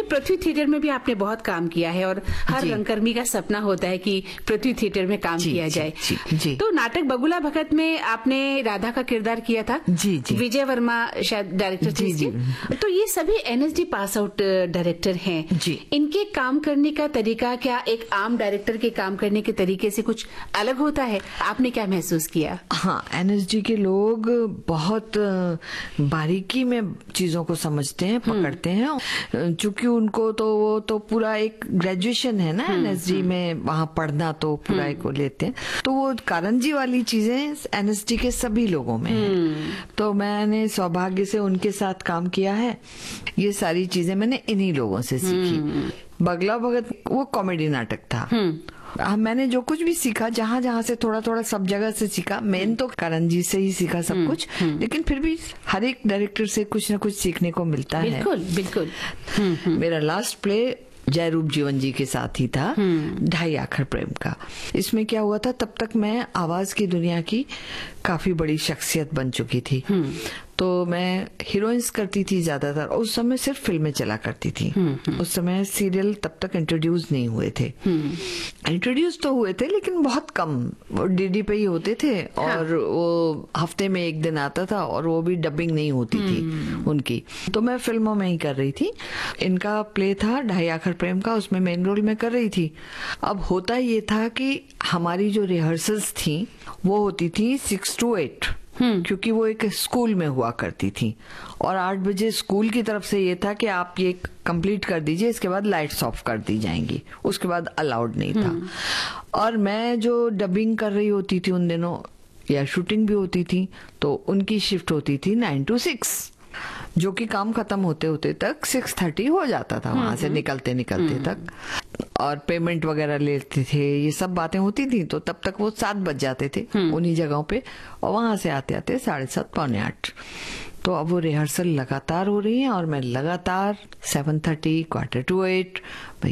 पृथ्वी theatre में भी आपने बहुत काम किया है और हर रंगकर्मी का सपना होता है कि पृथ्वी थिएटर में काम किया जाए। जी। तो नाटक बगुला भगत में आपने राधा का किरदार किया था। जी। विजय वर्मा शायद डायरेक्टर थे इसके। तो ये सभी एनएसडी पास आउट डायरेक्टर हैं जी। इनके काम करने का तरीका क्या एक आम डायरेक्टर के काम करने के तरीके से कुछ अलग होता है? आपने क्या महसूस किया? हाँ, एनएसडी के लोग बहुत बारीकी में चीजों को समझते हैं, पकड़ते हैं। चूंकि उनको तो वो तो पूरा एक ग्रेजुएशन है ना एनएसडी में, वहां पढ़ना तो पूरा एक वो लेते हैं। तो वो कारंजी वाली चीजें एनएसडी के सभी लोगों में है। तो मैंने सौभाग्य से उनके साथ काम किया है। ये सारी चीजें मैंने इन्हीं लोगों से सीखी। बगला भगत वो कॉमेडी नाटक था। मैंने जो कुछ भी सीखा, जहां जहां से थोड़ा थोड़ा सब जगह से सीखा। मेन तो करण जी से ही सीखा सब कुछ, लेकिन फिर भी हर एक डायरेक्टर से कुछ न कुछ सीखने को मिलता है। बिल्कुल। मेरा लास्ट प्ले जय रूप जीवन जी के साथ ही था, ढाई आखर प्रेम का। इसमें क्या हुआ था, तब तक मैं आवाज की दुनिया की काफी बड़ी शख्सियत बन चुकी थी। तो मैं हीरोइंस करती थी ज्यादातर। उस समय सिर्फ फिल्में चला करती थी। उस समय सीरियल तब तक इंट्रोड्यूस नहीं हुए थे। इंट्रोड्यूस तो हुए थे लेकिन बहुत कम, वो डीडी पे ही होते थे। और वो हफ्ते में एक दिन आता था और वो भी डबिंग नहीं होती थी उनकी। तो मैं फिल्मों में ही कर रही थी। इनका प्ले था ढाई आखर प्रेम का, उसमें मेन रोल में कर रही थी। अब होता ये था कि हमारी जो रिहर्सल्स थी वो होती थी 6 to 8, क्योंकि वो एक स्कूल में हुआ करती थी। और 8 बजे स्कूल की तरफ से ये था कि आप ये कंप्लीट कर दीजिए, इसके बाद लाइट्स ऑफ कर दी जाएंगी। उसके बाद अलाउड नहीं था। और मैं जो डबिंग कर रही होती थी उन दिनों, या शूटिंग भी होती थी, तो उनकी शिफ्ट होती थी 9 to 6, जो कि काम खत्म होते होते तक 6:30 हो जाता था वहां से निकलते तक। और पेमेंट वगैरह लेते थे, ये सब बातें होती थी। तो तब तक वो 7 बज जाते थे उन्हीं जगहों पे, और वहां से आते आते 7:30 पौने 8। तो अब वो रिहर्सल लगातार हो रही है और मैं लगातार 7:30 quarter to 8